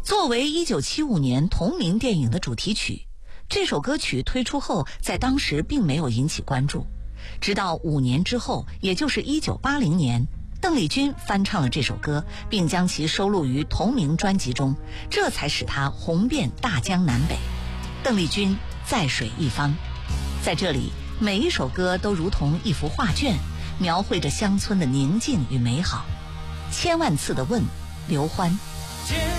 作为1975年同名电影的主题曲，这首歌曲推出后在当时并没有引起关注，直到5年之后，也就是1980年，邓丽君翻唱了这首歌，并将其收录于同名专辑中，这才使她红遍大江南北。邓丽君在水一方，在这里每一首歌都如同一幅画卷，描绘着乡村的宁静与美好。千万次的问，刘欢。